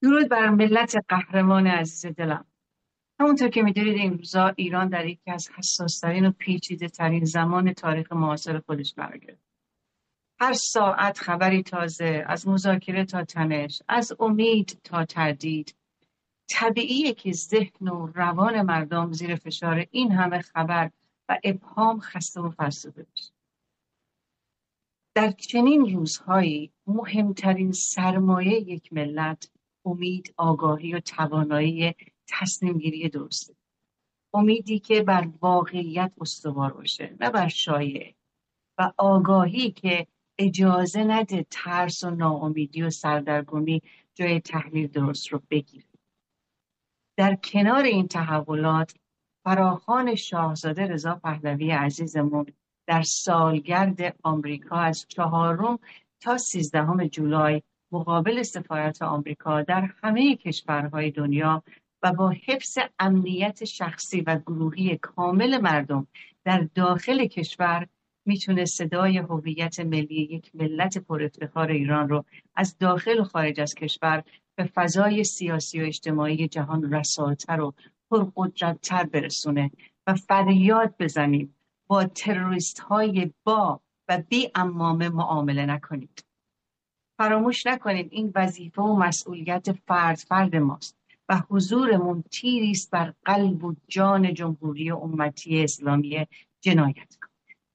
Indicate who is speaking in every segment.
Speaker 1: درود بر ملت قهرمان عزیز دلم. همونطور که میدونید این روزا ایران در یکی از حساس‌ترین و پیچیده‌ترین زمان تاریخ معاصر خودش قرار گرفت. هر ساعت خبری تازه، از مذاکره تا تنش، از امید تا تردید. طبیعیه که ذهن و روان مردم زیر فشار این همه خبر و ابهام خسته و فرسوده بشه. در چنین روزهایی مهمترین سرمایه یک ملت امید، آگاهی و توانایی تصمیم گیری درسته. امیدی که بر واقعیت استوار باشه نه بر شایعه، و آگاهی که اجازه نده ترس و ناامیدی و سردرگمی جای تحلیل درست رو بگیره. در کنار این تحولات، فراخوان شاهزاده رضا پهلوی عزیزمون در سالگرد آمریکا از 4 تا 13 جولای مقابل سفارت آمریکا در همه کشورهای دنیا و با حفظ امنیت شخصی و گروهی کامل مردم در داخل کشور میتونه صدای هویت ملی یک ملت پر افتخار ایران رو از داخل و خارج از کشور به فضای سیاسی و اجتماعی جهان رساتر و پرقدرت‌تر برسونه و فریاد بزنیم با تروریست های با و بی امامه معامله نکنید. فراموش نکنیم این وظیفه و مسئولیت فرد ماست و حضورمون تیری است بر قلب و جان جمهوری و امتی اسلامی جنایت کن.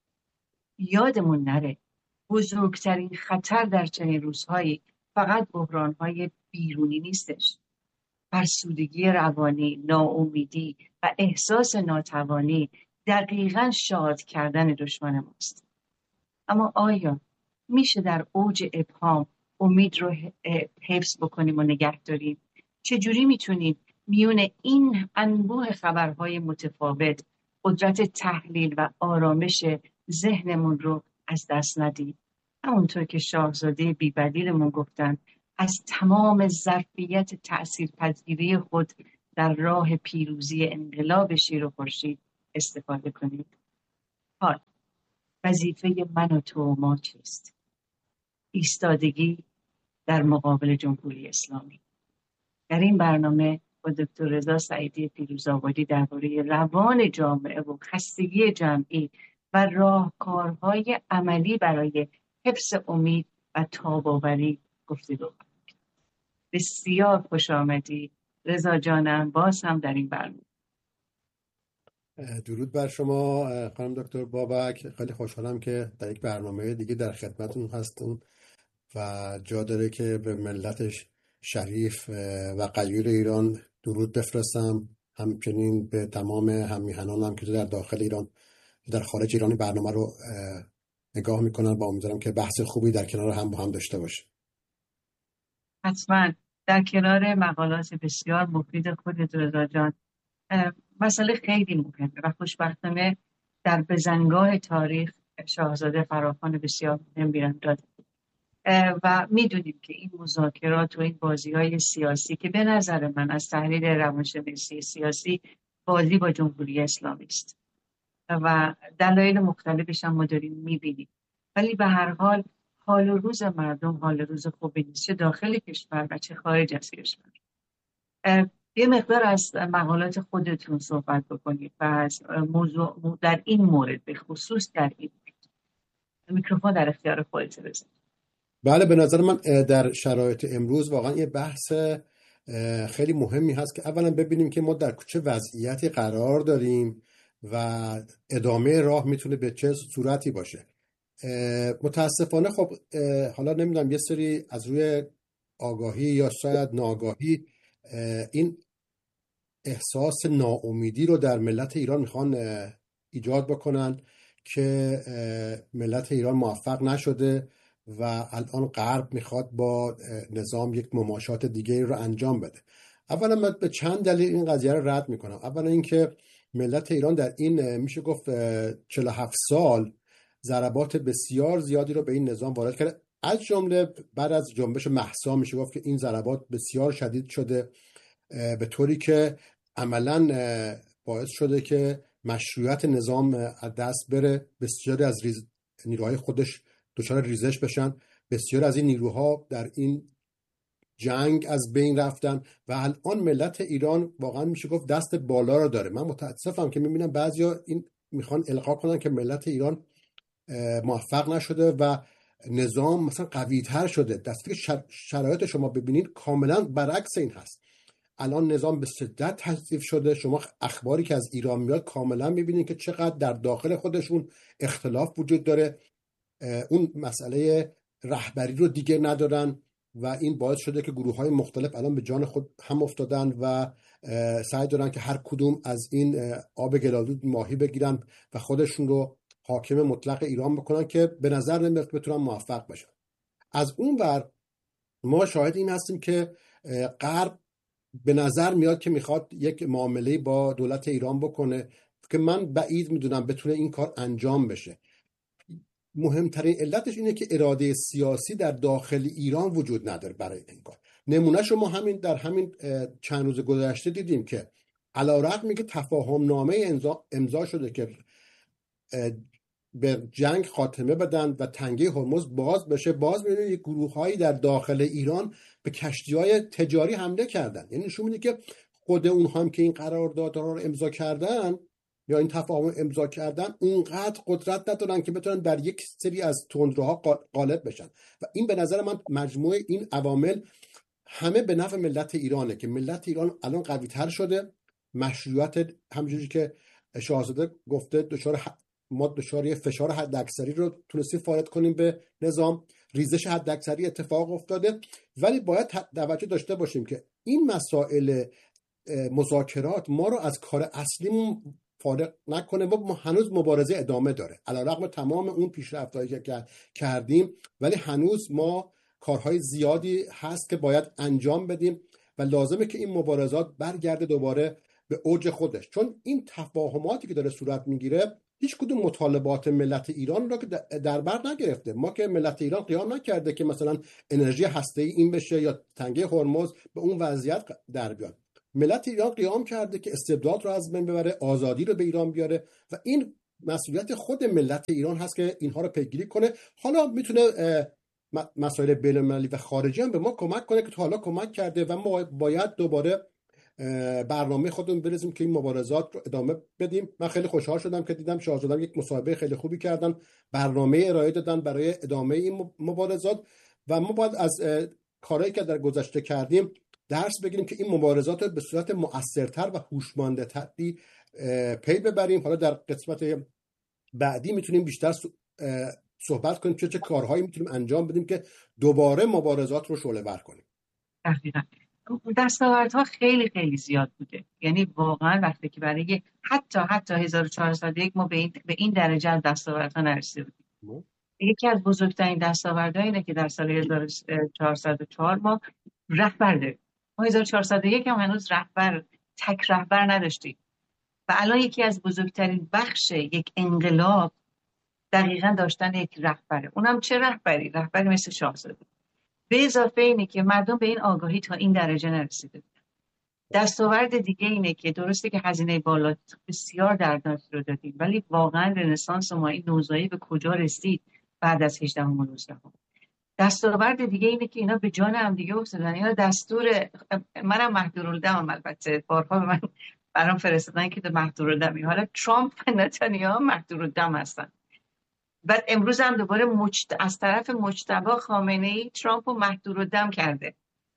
Speaker 1: یادمون نره بزرگترین خطر در چنین روزهایی فقط بحران‌های بیرونی نیستش. فرسودگی روانی، ناامیدی و احساس ناتوانی دقیقاً شاد کردن دشمن ماست. اما آیا میشه در اوج ابهام امید رو حفظ بکنیم و نگه داریم؟ چجوری میتونیم میون این انبوه خبرهای متفاوت قدرت تحلیل و آرامش ذهنمون رو از دست ندیم؟ همونطور که شاهزاده بی‌بدیلمون گفتن، از تمام ظرفیت تأثیرپذیری خود در راه پیروزی انقلاب شیر و خورشید استفاده کنید. حال وظیفه من و تو و ما چیست؟ ایستادگی در مقابل جمهوری اسلامی. در این برنامه با دکتر رضا سعیدی پیروزآبادی درباره روان جامعه و خستگی جمعی و راهکارهای عملی برای حفظ امید و تاب‌آوری گفتگو کنیم. بسیار خوش آمدی رضا جانم، باز هم در این برنامه.
Speaker 2: درود بر شما خانم دکتر بابک. خیلی خوشحالم که در یک برنامه دیگه در خدمتون هستم و جا داره که به ملتش شریف و غیور ایران درود بفرستم. همچنین به تمام هممیهنانم که در داخل ایران در خارج ایران برنامه رو نگاه میکنن و امیدوارم که بحث خوبی در کنار هم با هم داشته باشه.
Speaker 1: حتما در کنار مقالات بسیار مفید خودت رضا جان، مسئله خیلی مهمه و خوشبختانه در بزنگاه تاریخ شاهزاده فراخوان بسیار مهم بیرون داد و میدونیم که این مذاکرات و این بازی‌های سیاسی که به نظر من از تحلیل روانشناسی سیاسی بازی با جمهوری اسلامی است و دلایل مختلفش هم ما داریم میبینیم، ولی به هر حال حال و روز مردم حال روز خوبی نیست، چه داخل کشور و چه خارج از کشور. یه مقدار از مقالات خودتون صحبت بکنید و از موضوع در این مورد، به خصوص در این مورد. میکروفون در اختیار خودت بذارید.
Speaker 2: بله، به نظر من در شرایط امروز واقعا یه بحث خیلی مهمی هست که اولا ببینیم که ما در چه وضعیتی قرار داریم و ادامه راه میتونه به چه صورتی باشه. متاسفانه خب حالا نمیدونم یه سری از روی آگاهی یا شاید ناآگاهی این احساس ناامیدی رو در ملت ایران میخوان ایجاد بکنن که ملت ایران موفق نشده و الان غرب میخواد با نظام یک مماشات دیگه رو انجام بده. اولا من به چند دلیل این قضیه رو رد میکنم. اولا اینکه ملت ایران در این میشه گفت 47 سال ضربات بسیار زیادی رو به این نظام وارد کرده، از جمله بعد از جنبش مهسا میشه گفت که این ضربات بسیار شدید شده به طوری که عملاً باعث شده که مشروعیت نظام از دست بره، بسیاری از نیروهای خودش دچار ریزش بشن، بسیار از این نیروها در این جنگ از بین رفتن و الان ملت ایران واقعا میشه گفت دست بالا رو داره. من متاسفم که میبینم بعضیا این میخوان القا کنن که ملت ایران موفق نشده و نظام مثلا قوی تر شده. دستی که شرایط شما ببینید کاملا برعکس این هست. الان نظام به شدت تضعیف شده. شما اخباری که از ایران میاد کاملا میبینید که چقدر در داخل خودشون اختلاف وجود داره. اون مسئله رهبری رو دیگه ندارن و این باعث شده که گروه های مختلف الان به جان خود هم افتادن و سعی دارن که هر کدوم از این آب گلالود ماهی بگیرن و خودشون رو حاکم مطلق ایران بکنن که به نظر نمیاد بتونن موفق بشن. از اون ور ما شاهد این هستیم که غرب به نظر میاد که میخواد یک معامله با دولت ایران بکنه که من بعید میدونم بتونه این کار انجام بشه. مهمترین علتش اینه که اراده سیاسی در داخل ایران وجود نداره برای این کار. نمونه شما همین در همین چند روز گذشته دیدیم که علیرغم اینکه تفاهم نامه امضا شده که به جنگ خاتمه بدن و تنگه هرمز باز بشه، باز می‌بینید یک گروه‌هایی در داخل ایران به کشتی‌های تجاری حمله کردن. یعنی نشون میده که خود اونها هم که این قراردادها رو امضا کردن یا این تفاهم امضا کردن اونقدر قدرت ندارن که بتونن در یک سری از تندروها غالب بشن و این به نظر من مجموعه این عوامل همه به نفع ملت ایرانه که ملت ایران الان قوی‌تر شده. مشروعیت همونجوری که شاهزاده گفته ما دچار فشار حداکثری رو تونستیم وارد کنیم به نظام، ریزش حداکثری اتفاق افتاده، ولی باید توجه داشته باشیم که این مسائل مذاکرات ما رو از کار اصلیمون فارغ نکنه. ما هنوز مبارزه ادامه داره علیرغم تمام اون پیشرفت‌هایی که کردیم، ولی هنوز ما کارهای زیادی هست که باید انجام بدیم و لازمه که این مبارزات برگرده دوباره به اوج خودش، چون این تفاهماتی که داره صورت میگیره هیچ کدوم مطالبات ملت ایران را که در بر نگرفته. ما که ملت ایران قیام نکرده که مثلا انرژی هسته‌ای این بشه یا تنگه هرمز به اون وضعیت در بیاد. ملت ایران قیام کرده که استبداد رو از بین ببره، آزادی رو به ایران بیاره و این مسئولیت خود ملت ایران هست که اینها رو پیگیری کنه. حالا میتونه مسائل بین‌المللی و خارجی هم به ما کمک کنه که تا حالا کمک کرده و ما باید دوباره برنامه خودمون بریزیم که این مبارزات رو ادامه بدیم. من خیلی خوشحال شدم که دیدم شاهزاده یک مصاحبه خیلی خوبی کردن، برنامه ارائه دادن برای ادامه این مبارزات و ما باید از کارهایی که در گذشته کردیم درس بگیریم که این مبارزات رو به صورت مؤثرتر و هوشمندتری پی ببریم. حالا در قسمت بعدی میتونیم بیشتر صحبت کنیم چه کارهایی میتونیم انجام بدیم که دوباره مبارزات رو شعله‌ور کنیم.
Speaker 1: دقیقاً دستاوردها خیلی خیلی زیاد بوده. یعنی واقعا وقتی که برای حتی 1401 ما به این درجه از دستاوردها نرسیده بودیم. یکی از بزرگترین دستاوردها اینه که در سال 1404 ما رهبر داریم. ما 1401 هم هنوز تک رهبر نداشتیم و الان یکی از بزرگترین بخش یک انقلاب دقیقاً داشتن یک رهبره. اونم چه رهبری مثل شاهزاده. به اضافه اینه که مردم به این آگاهی تا این درجه نرسیده. دستاورد دیگه اینه که درسته که هزینه بالا بسیار دردناک رو دادیم، ولی واقعا رنسانس ما این نوزایی به کجا رسید بعد از 18 و 19. دستاورد دیگه اینه که اینا به جان هم دیگه افتادن. اینا دستور منم محدورالدمم، البته بارها به من برام فرستادن که محدورالدمی. حالا ترامپ و نتانیاهو محدورالدم هستن. بعد امروز هم دوباره از طرف مجتبی خامنه‌ای ترامپ رو محدورالدم کرده.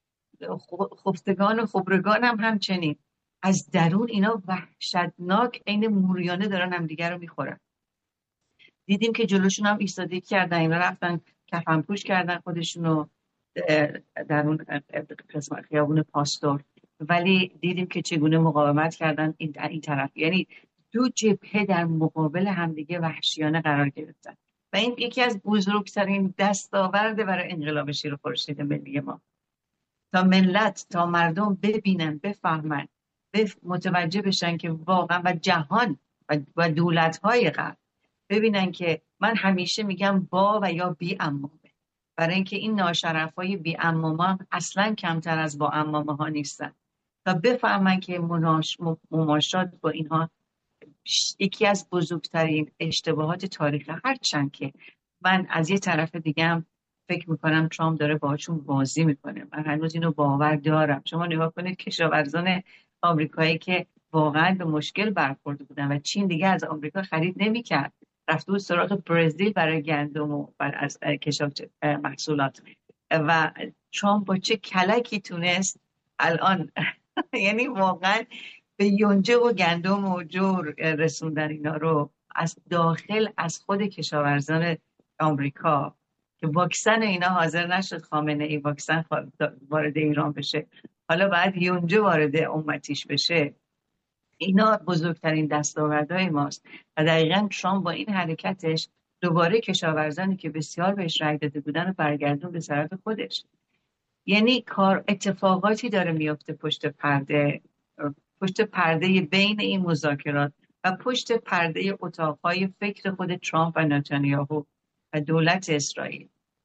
Speaker 1: خفتگان و خبرگان هم همچنین. از درون اینا وحشتناک عین موریانه دارن هم دیگر رو میخورن. دیدیم که جلوشون هم ایستادگی کردن، اینا رفتن کفن پوش کردن خودشون رو در اون قسمت خیابون پاستور، ولی دیدیم که چگونه مقاومت کردن این طرف. یعنی دو جبهه در مقابل همدیگه وحشیانه قرار گرفتن و این یکی از بزرگترین دستاورد برای انقلاب شیر و خورشید ملی ما. تا ملت، تا مردم ببینن، بفهمن، متوجه بشن که واقعا و جهان و دولت‌های غرب ببینن که من همیشه میگم با و یا بی امامه، برای اینکه این ناشرفای بی اماما اصلا کمتر از با امامه ها نیستن. تا بفهمن که مماشات با اینها یکی از بزرگترین اشتباهات تاریخ، هرچند که من از یه طرف دیگه هم فکر میکنم ترامپ داره باهاشون بازی میکنه. من هنوز اینو باور دارم. شما نگاه کنید کشاورزان آمریکایی که واقعا به مشکل برخورده بودن و چین دیگه از آمریکا خرید نمیکرد، رفته بود سراغ برزیل برای گندم و از کشاورزی محصولات، و ترامپ با چه کلکی تونست الان یعنی واقعا به یونجه و گندم و جور رسوندن اینا رو از داخل از خود کشاورزان آمریکا که واکسن اینا حاضر نشد خامنه ای واکسن وارد ایران بشه، حالا بعد یونجه وارد امتیش بشه. اینا بزرگترین دستاوردهای ماست و دقیقاً ترامپ با این حرکتش دوباره کشاورزانی که بسیار بهش رای داده بودن رو برگردون به طرف خودش. یعنی اتفاقاتی داره میفته پشت پرده بین این مذاکرات و پشت پرده اتاقهای فکر خود ترامپ و نتانیاهو و دولت اسرائیل،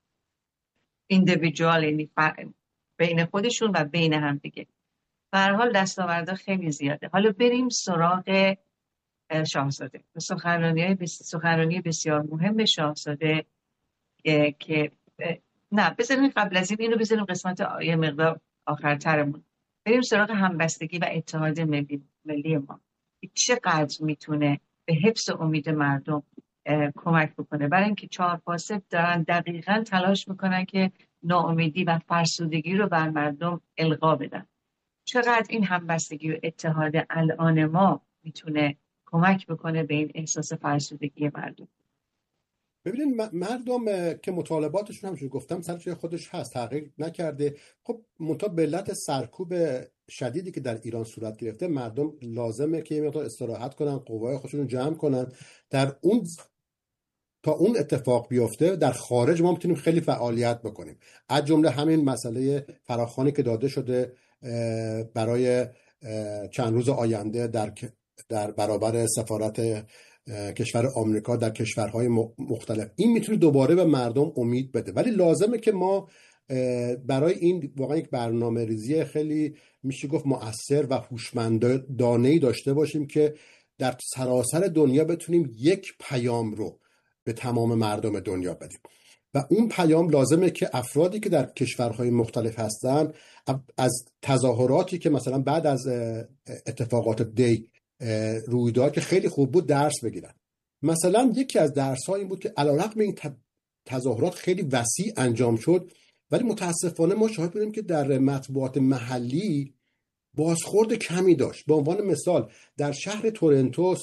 Speaker 1: ایندیویدوال، یعنی بین خودشون و بین هم دیگه. به هر حال دستاوردها خیلی زیاده. حالا بریم سراغ شاهزاده، سخنرانی بسیار مهم شاهزاده که نه بذاریم قبل از اینو بذاریم قسمت یه مقدار آخرترمون، بریم سراغ همبستگی و اتحاد ملی ما چقدر میتونه به حفظ امید مردم کمک بکنه. برای اینکه 4 فاسد دارن دقیقاً تلاش میکنن که ناامیدی و فرسودگی رو بر مردم القا بدن. چقدر این همبستگی و اتحاد الان ما میتونه کمک بکنه به این احساس فرسودگی مردم.
Speaker 2: ببینید مردم که مطالباتشون همونجوری گفتم سر جای خودش هست، تغییر نکرده. خب منتها به علت سرکوب شدیدی که در ایران صورت گرفته، مردم لازمه که یه مقدار استراحت کنن، قوای خودشون رو جمع کنن. در اون تا اون اتفاق بیفته در خارج ما میتونیم خیلی فعالیت بکنیم، از جمله همین مسئله فراخوانی که داده شده برای چند روز آینده در برابر سفارت کشور آمریکا در کشورهای مختلف. این میتونه دوباره به مردم امید بده، ولی لازمه که ما برای این واقعا یک برنامه ریزی خیلی میشه گفت مؤثر و هوشمندانه‌ای داشته باشیم که در سراسر دنیا بتونیم یک پیام رو به تمام مردم دنیا بدیم. و اون پیام لازمه که افرادی که در کشورهای مختلف هستن از تظاهراتی که مثلا بعد از اتفاقات دی رویداد که خیلی خوب بود درس بگیرن. مثلا یکی از درس‌ها این بود که علیرغم این تظاهرات خیلی وسیع انجام شد، ولی متاسفانه ما شاهد بودیم که در مطبوعات محلی بازخورد کمی داشت. به عنوان مثال در شهر تورنتو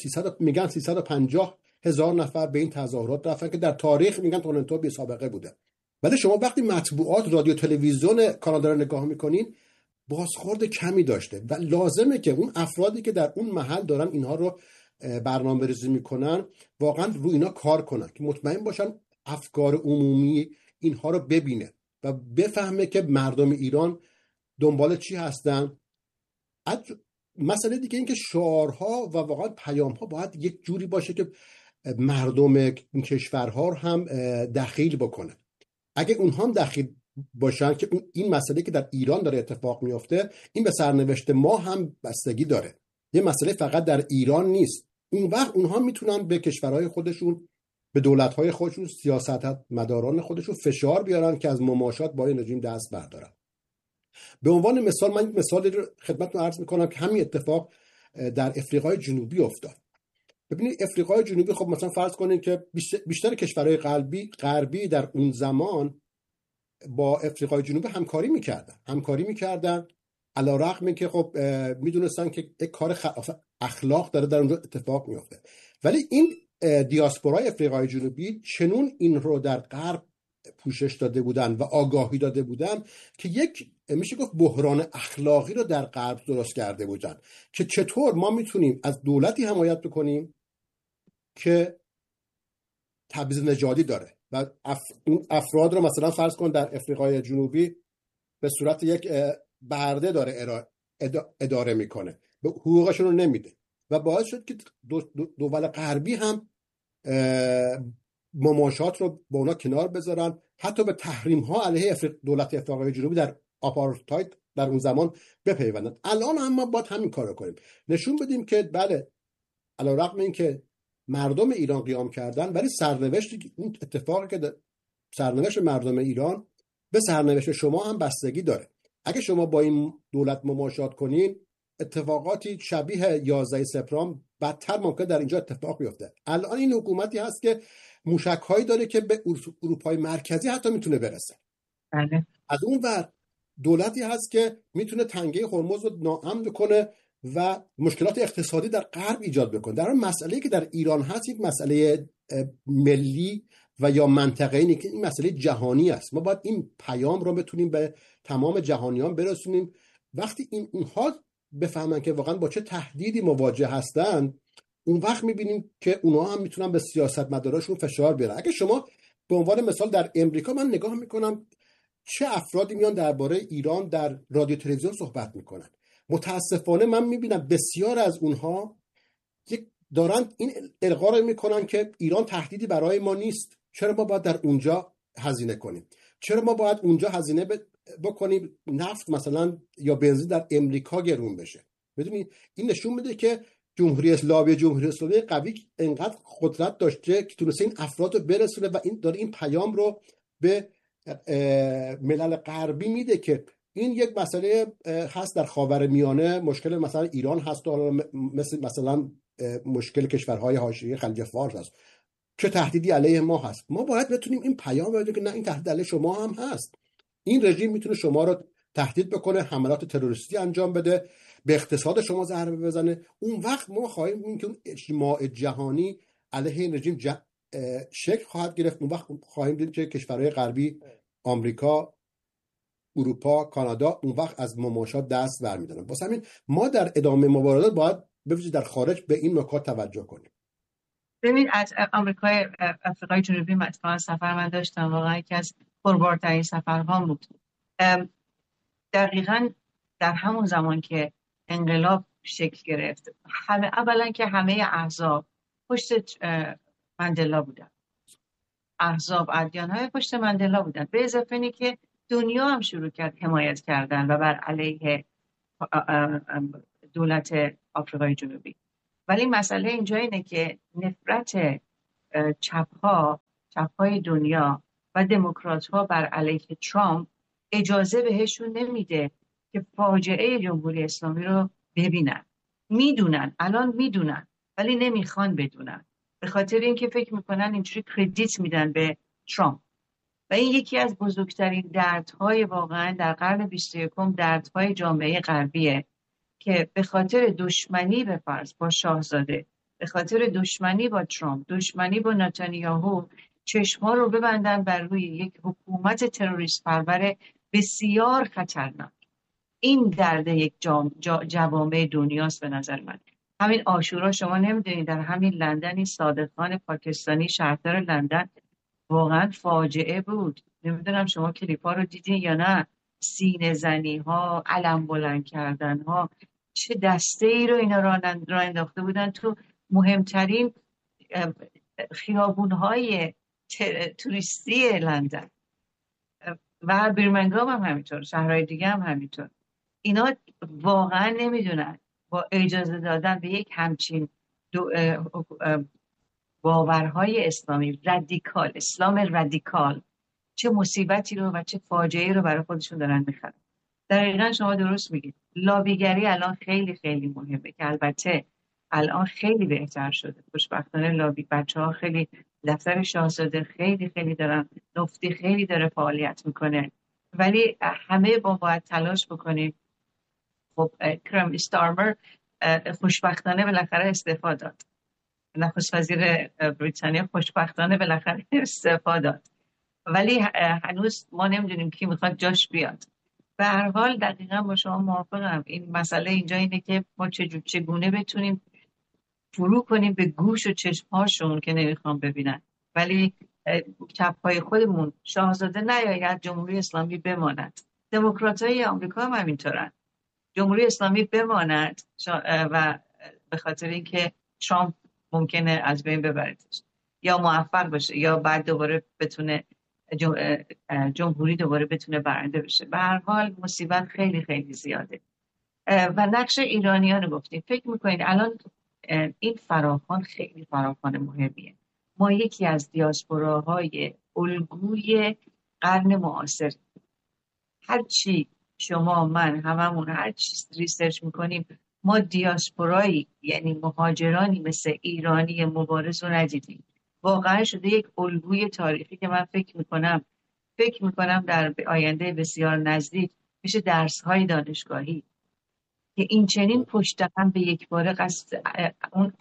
Speaker 2: 350,000 نفر به این تظاهرات رفتن که در تاریخ میگن تورنتو بی سابقه بوده. ولی شما وقتی مطبوعات رادیو تلویزیون کانادا رو نگاه میکنین بازخورد کمی داشته و لازمه که اون افرادی که در اون محل دارن اینها رو برنامه ریزی میکنن واقعا روی اینا کار کنن که مطمئن باشن افکار عمومی اینها رو ببینه و بفهمه که مردم ایران دنبال چی هستن. مسئله دیگه این که شعارها و واقعا پیامها باید یک جوری باشه که مردم این کشورها هم دخیل بکنه. اگه اونها هم دخیل باشن که این مسئله که در ایران داره اتفاق میفته این به سرنوشت ما هم بستگی داره، یه مسئله فقط در ایران نیست. اون وقت اونها میتونن به کشورهای خودشون، به دولت‌های خودشون، سیاستمداران خودشون فشار بیارن که از مماشات با این رژیم دست بردارن. به عنوان مثال من مثالی رو خدمتتون عرض میکنم که همین اتفاق در افریقای جنوبی افتاد. ببینید افریقای جنوبی، خب مثلا فرض کنید که بیشتر کشورهای غربی در اون زمان با افریقای جنوبی همکاری میکردن علیرغم اینکه خب میدونستن که یک کار اخلاق داره در اونجا اتفاق میفته. ولی این دیاسپورای افریقای جنوبی چنون این رو در غرب پوشش داده بودن و آگاهی داده بودن که یک میشه گفت بحران اخلاقی رو در غرب درست کرده بودن که چطور ما میتونیم از دولتی حمایت بکنیم که تبعیض نژادی داره و اون افراد رو مثلا فرض کن در افریقای جنوبی به صورت یک برده داره اداره میکنه، به حقوقشون رو نمیده و باعث شد که دول غربی هم مماشات رو با اونا کنار بذارن، حتی به تحریم ها علیه دولت افریقای جنوبی در آپارتاید در اون زمان بپیوندن. الان هم ما باید همین کار رو کنیم، نشون بدیم که بله علیرغم این که مردم ایران قیام کردن ولی سرنوشت اون اتفاقی که سرنوشت مردم ایران به سرنوشت شما هم بستگی داره. اگه شما با این دولت مماشات کنین، اتفاقاتی شبیه 11 سپتامبر بدتر ممکن در اینجا اتفاق بیفته. الان این حکومتی هست که موشک‌هایی داره که به اروپای مرکزی حتی میتونه برسه.
Speaker 1: بله.
Speaker 2: از اون ور دولتی هست که میتونه تنگه هرمز رو ناامن بکنه و مشکلات اقتصادی در غرب ایجاد بکنه. در اون مسئله‌ای که در ایران هست یک مسئله ملی و یا منطقه‌ای نیست، این مسئله جهانی است. ما باید این پیام رو بتونیم به تمام جهانیان برسونیم. وقتی اینها بفهمن که واقعا با چه تهدیدی مواجه هستن، اون وقت میبینیم که اونها هم میتونن به سیاستمداراشون فشار بیارن. اگه شما به عنوان مثال در امریکا، من نگاه میکنم چه افرادی میان درباره ایران در رادیو تلویزیون صحبت میکنن. متاسفانه من میبینم بسیار از اونها دارن این القا رو میکنن که ایران تهدیدی برای ما نیست. چرا ما باید در اونجا هزینه کنیم؟ چرا ما باید اونجا هزینه بکنیم نفت مثلا یا بنزین در امریکا گرون بشه؟ میدونید این نشون میده که جمهوری اسلامی قوی انقدر قدرت داشته که تونسته این افراد رو برسونه و این داره این پیام رو به ملل غربی میده که این یک مسئله هست در خاورمیانه، مشکل مثلا ایران هست و مثلا مشکل کشورهای حاشیه خلیج فارس هست، چه تهدیدی علیه ما هست. ما باید بتونیم این پیام بدیم که نه، این تهدید علیه شما هم هست. این رژیم میتونه شما رو تهدید بکنه، حملات تروریستی انجام بده، به اقتصاد شما ضربه بزنه. اون وقت ما خواهیم دید که اون اجماع جهانی علیه این رژیم شکل خواهد گرفت. اون وقت خواهیم دید که کشورهای غربی، آمریکا، اروپا، کانادا، اون وقت از مماشات دست برمی‌دارن. واسه همین ما در ادامه مبارزات باید ببینید در خارج به این نکات توجه کنیم.
Speaker 1: ببین از آفریقای جنوبی اتفاقا سفر من داشتم، واقعا یکی از پربارترین سفرهام بود. دقیقاً در همون زمان که انقلاب شکل گرفت، اولا که همه احزاب پشت ماندلا بودن، احزاب ادیان‌های پشت ماندلا بودن، به اضافه اینی که دنیا هم شروع کرد حمایت کردن و بر علیه دولت آفریقای جنوبی. ولی مسئله اینجا اینه که نفرت چپ‌های دنیا و دموکرات‌ها بر علیه ترامپ اجازه بهشون نمیده که فاجعه جمهوری اسلامی رو ببینن. الان میدونن ولی نمیخوان بدونن، به خاطر اینکه فکر میکنن اینجوری کردیت میدن به ترامپ. و این یکی از بزرگترین دردهای واقعا در قرن 21 دردهای جامعه غربیه که به خاطر دشمنی به فرض با شاهزاده، به خاطر دشمنی با ترامپ، دشمنی با نتانیاهو، چشم‌ها رو ببندن بر روی یک حکومت تروریست پرور بسیار خطرناک. این درد یک جوامع دنیاست به نظر من. همین عاشورا شما نمیدونید در همین لندن این صادق خان پاکستانی شهردار لندن واقعا فاجعه بود. نمیدونم شما کلیپا رو دیدین یا نه، سینه زنی ها، علم بلند کردن ها، چه دسته ای رو اینا را انداخته بودن تو مهمترین خیابون های توریستی لندن و برمنگام هم همینطور، شهرهای دیگه هم همینطور. اینا واقعا نمیدونن با اجازه دادن به یک همچین باورهای اسلامی رادیکال، اسلام رادیکال، چه مصیبتی رو و چه فاجعه‌ای رو برای خودشون دارن میخرن. دقیقاً شما درست میگید. لابیگری الان خیلی خیلی مهمه که البته الان خیلی بهتر شده. خوشبختانه لابی بچه‌ها خیلی، دفتر شاهزاده خیلی خیلی دارن، نفتی خیلی داره فعالیت میکنه، ولی همه باید تلاش بکنیم. خب کرم استارمر خوشبختانه بالاخره استعفا داد. نخست وزیر بریتانیا خوشبختانه بالاخره استعفا داد، ولی هنوز ما نمیدونیم کی میخواد جاش بیاد. به هر حال دقیقاً با شما موافقم. این مسئله اینجا اینه که ما چگونه بتونیم فرو کنیم به گوش و چشمهاشون که نمیخوام ببینن، ولی چپ‌های خودمون شاهزاده نیاید، جمهوری اسلامی بماند. دموکرات‌های آمریکا هم همینطورن، جمهوری اسلامی بماند و به خاطر اینکه ترامپ ممکنه از بین ببردش یا موفق بشه یا بعد دوباره بتونه جمهوری دوباره بتونه برنده بشه. به هر حال مصیبت خیلی خیلی زیاده. و نقش ایرانیان رو گفتیم. فکر میکنید الان این فراخوان خیلی فراخوان مهمیه. ما یکی از دیاسپوراهای الگوی قرن معاصر. هرچی شما من هممون هر چیز ریسرچ میکنیم، ما دیاسپورایی یعنی مهاجرانی مثل ایرانی مبارز رو ندیدیم. واقعا شده یک الگوی تاریخی که من فکر میکنم در آینده بسیار نزدیک میشه درس‌های دانشگاهی که این چنین پشت هم به یک باره اون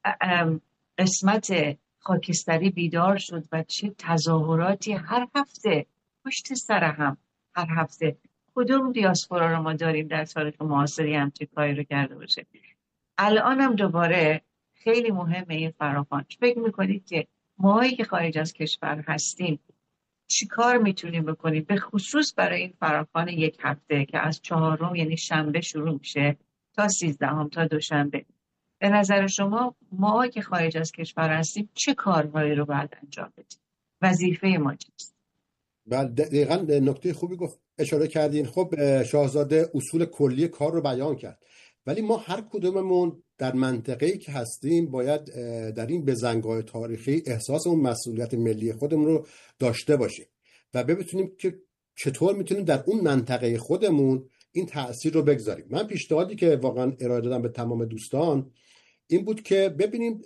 Speaker 1: قسمت خاکستری بیدار شد و چه تظاهراتی هر هفته پشت سر هم، هر هفته. کدوم دیاسپورا رو ما داریم در تاریخ معاصری همچین کاری رو کرده باشه؟ الان هم دوباره خیلی مهمه این فراخوان. فکر میکنید که ماهایی که خارج از کشور هستیم چی کار میتونیم بکنیم، به خصوص برای این فراخوان یک هفته که از 4 یعنی شنبه شروع میشه تا 13 تا دوشنبه؟ به نظر شما ما که خارج از کشور هستیم چه کارهایی رو باید انجام بدیم؟ وظیفه ما چیست؟
Speaker 2: بله، دقیقاً نکته خوبی گفت، اشاره کردین. خب شاهزاده اصول کلی کار رو بیان کرد، ولی ما هر کدوممون در منطقه‌ای که هستیم باید در این بزنگاه تاریخی احساس اون مسئولیت ملی خودمون رو داشته باشیم و بتونیم که چطور میتونیم در اون منطقه خودمون این تأثیر رو بگذاریم. من پیشنهادی که واقعا ارائه دادم به تمام دوستان این بود که ببینیم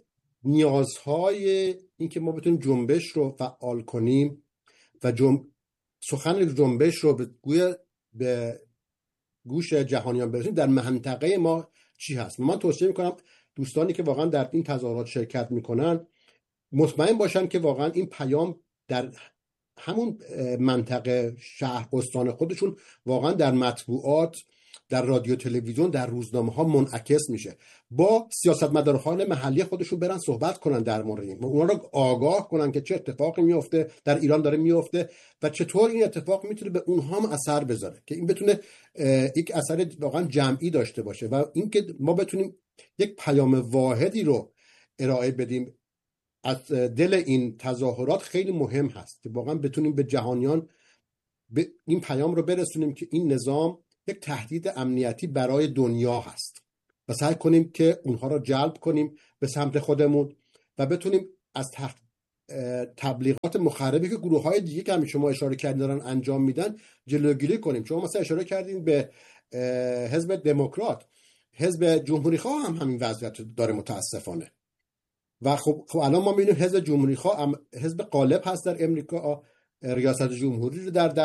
Speaker 2: نیازهای این که ما بتونیم جنبش رو فعال کنیم و سخن جنبش رو به گوش جهانیان برسونیم در منطقه ما چی هست. من توصیه میکنم دوستانی که واقعا در این تظاهرات شرکت میکنن مطمئن باشن که واقعا این پیام در همون منطقه شهر استان خودشون واقعا در مطبوعات، در رادیو تلویزیون، در روزنامه ها منعکس میشه. با سیاستمداران محلی خودشون برن صحبت کنن در مورد این، اونا رو آگاه کنن که چه اتفاقی میفته در ایران داره میفته و چطور این اتفاق میتونه به اونها هم اثر بذاره که این بتونه یک اثر واقعا جمعی داشته باشه و اینکه ما بتونیم یک پیام واحدی رو ارائه بدیم از دل این تظاهرات خیلی مهم هست که واقعا بتونیم به جهانیان این پیام رو برسونیم که این نظام یک تهدید امنیتی برای دنیا هست و سعی کنیم که اونها رو جلب کنیم به سمت خودمون و بتونیم از تبلیغات مخربی که گروه‌های دیگه که شما اشاره کردین دارن انجام میدن جلوگیری کنیم. شما مثلا اشاره کردین به حزب دموکرات، حزب جمهوری‌خواه هم همین وضعیت داره متاسفانه و خب الان ما می‌بینیم حزب جمهوری‌خواه حزب غالب هست در امریکا، ریاست جمهوری رو در